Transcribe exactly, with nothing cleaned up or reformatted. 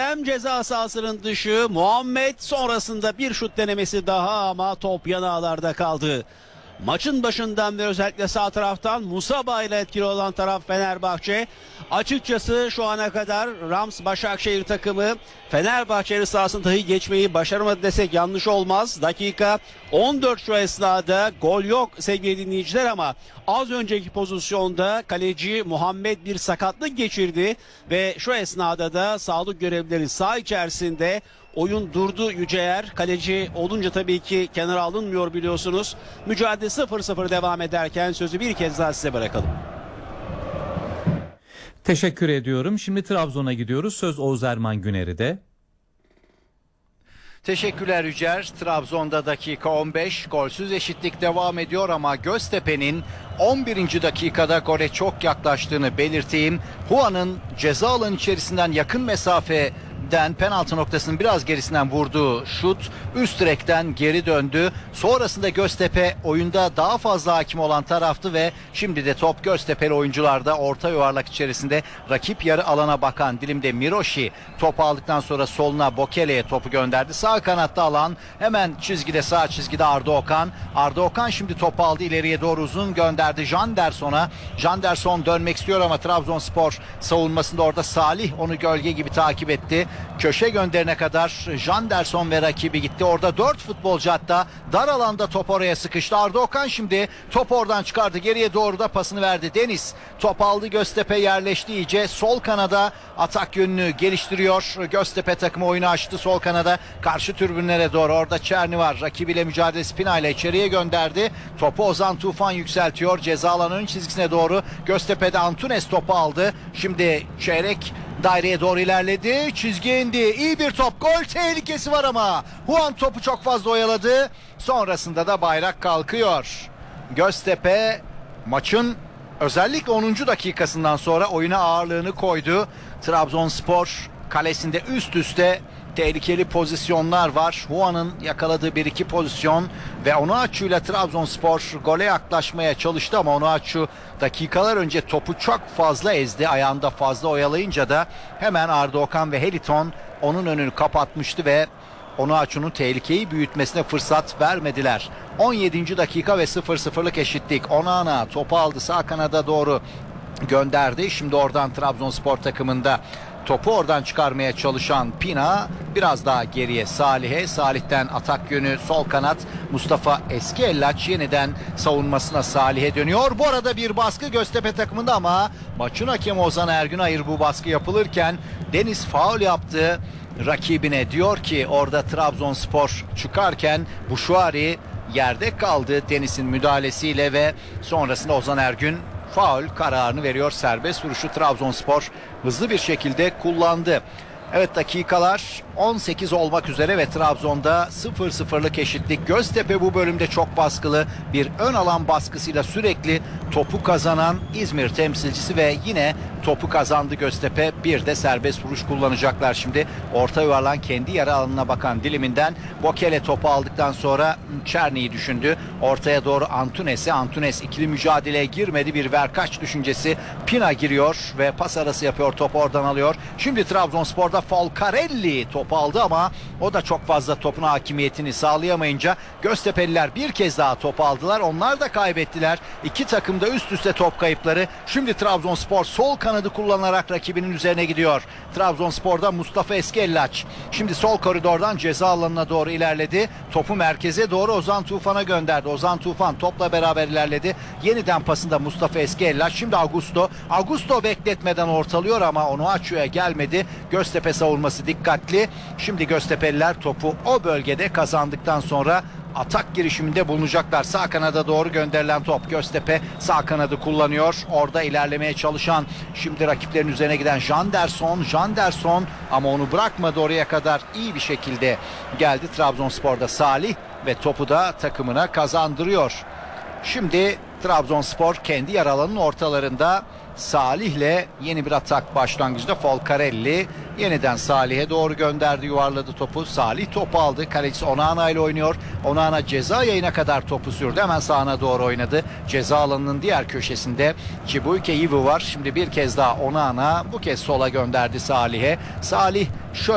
Kerem ceza sahasının dışı, Muhammed sonrasında bir şut denemesi daha ama top yanağlarda kaldı. Maçın başından ve özellikle sağ taraftan Musaba ile etkili olan taraf Fenerbahçe. Açıkçası şu ana kadar Rams Başakşehir takımı Fenerbahçe'nin sahasını dahi geçmeyi başaramadı desek yanlış olmaz. Dakika on dört şu esnada gol yok sevgili dinleyiciler ama az önceki pozisyonda kaleci Muhammed bir sakatlık geçirdi ve şu esnada da sağlık görevlileri saha içerisinde. Oyun durdu Yüceyer. Kaleci olunca tabii ki kenara alınmıyor biliyorsunuz. Mücadele sıfır sıfır devam ederken sözü bir kez daha size bırakalım. Teşekkür ediyorum. Şimdi Trabzon'a gidiyoruz. Söz Oğuz Erman Güner'ide. Teşekkürler Yücer. Trabzon'da dakika on beş, golsüz eşitlik devam ediyor ama Göztepe'nin on birinci dakikada gole çok yaklaştığını belirteyim. Huan'ın ceza alanı içerisinden yakın mesafe penaltı noktasının biraz gerisinden vurduğu şut üst direkten geri döndü. Sonrasında Göztepe oyunda daha fazla hakim olan taraftı ve şimdi de top Göztepe'li oyuncularda orta yuvarlak içerisinde rakip yarı alana bakan dilimde Miroshi topu aldıktan sonra soluna Bokele'ye topu gönderdi. Sağ kanatta alan hemen çizgide sağ çizgide Arda Okan. Arda Okan şimdi topu aldı ileriye doğru uzun gönderdi Janderson'a. Janderson dönmek istiyor ama Trabzonspor savunmasında orada Salih onu gölge gibi takip etti. Köşe gönderine kadar Janderson ve rakibi gitti. Orada dört futbolcu hatta dar alanda top oraya sıkıştı. Arda Okan şimdi top oradan çıkardı. Geriye doğru da pasını verdi. Deniz top aldı. Göztepe yerleşti iyice. Sol kanada atak yönünü geliştiriyor. Göztepe takımı oyunu açtı. Sol kanada karşı tribünlere doğru. Orada Çerni var. Rakibiyle mücadele Spina ile içeriye gönderdi. Topu Ozan Tufan yükseltiyor. Ceza alanının çizgisine doğru. Göztepe'de Antunes topu aldı. Şimdi çeyrek daireye doğru ilerledi. Çizgiye indi. İyi bir top. Gol tehlikesi var ama Huan topu çok fazla oyaladı. Sonrasında da bayrak kalkıyor. Göztepe maçın özellikle onuncu dakikasından sonra oyuna ağırlığını koydu. Trabzonspor kalesinde üst üste tehlikeli pozisyonlar var. Huan'ın yakaladığı bir iki pozisyon ve Onuachu ile Trabzonspor gole yaklaşmaya çalıştı ama Onuachu dakikalar önce topu çok fazla ezdi. Ayağında fazla oyalayınca da hemen Arda Okan ve Heliton onun önünü kapatmıştı ve Onuachu'nun tehlikeyi büyütmesine fırsat vermediler. on yedinci dakika ve sıfır sıfırlık eşitlik. Onana topu aldı sağ kanada doğru gönderdi. Şimdi oradan Trabzonspor takımında topu oradan çıkarmaya çalışan Pina biraz daha geriye Salih'e. Salih'ten atak yönü sol kanat Mustafa Eskellaç yeniden savunmasına Salih'e dönüyor. Bu arada bir baskı Göztepe takımında ama maçın hakemi Ozan Ergünayır bu baskı yapılırken Deniz faul yaptı. Rakibine diyor ki orada Trabzonspor çıkarken Buşuari yerde kaldı Deniz'in müdahalesiyle ve sonrasında Ozan Ergün faul kararını veriyor. Serbest vuruşu Trabzonspor hızlı bir şekilde kullandı. Evet dakikalar on sekiz olmak üzere ve Trabzon'da sıfır sıfırlık eşitlik. Göztepe bu bölümde çok baskılı bir ön alan baskısıyla sürekli topu kazanan İzmir temsilcisi ve yine topu kazandı Göztepe. Bir de serbest vuruş kullanacaklar şimdi. Orta yuvarlan kendi yarı alanına bakan diliminden Bokele topu aldıktan sonra Çerni'yi düşündü. Ortaya doğru Antunes'e. Antunes ikili mücadeleye girmedi. Bir verkaç düşüncesi. Pina giriyor ve pas arası yapıyor. Topu oradan alıyor. Şimdi Trabzonspor'da Folcarelli topu aldı ama o da çok fazla topun hakimiyetini sağlayamayınca Göztepe'liler bir kez daha topu aldılar. Onlar da kaybettiler. İki takım da üst üste top kayıpları. Şimdi Trabzonspor sol kanadı kullanarak rakibinin üzerine gidiyor. Trabzonspor'da Mustafa Eskellaç. Şimdi sol koridordan ceza alanına doğru ilerledi. Topu merkeze doğru Ozan Tufan'a gönderdi. Ozan Tufan topla beraber ilerledi. Yeniden pasında Mustafa Eskellaç. Şimdi Augusto. Augusto bekletmeden ortalıyor ama Onuachu'ya gelmedi. Göztepe savunması dikkatli. Şimdi Göztepe'liler topu o bölgede kazandıktan sonra atak girişiminde bulunacaklar. Sağ kanada doğru gönderilen top. Göztepe sağ kanadı kullanıyor. Orada ilerlemeye çalışan şimdi rakiplerin üzerine giden Janderson. Janderson ama onu bırakmadı oraya kadar iyi bir şekilde geldi. Trabzonspor'da Salih ve topu da takımına kazandırıyor. Şimdi Trabzonspor kendi yer alanının ortalarında Salih'le yeni bir atak başlangıcında Folcarelli yeniden Salih'e doğru gönderdi, yuvarladı topu. Salih topu aldı. Kalecisi Onana ile oynuyor. Onana ceza yayına kadar topu sürdü. Hemen sağına doğru oynadı. Ceza alanının diğer köşesinde Chibuike Yivu var. Şimdi bir kez daha Onana bu kez sola gönderdi Salih'e. Salih şöyle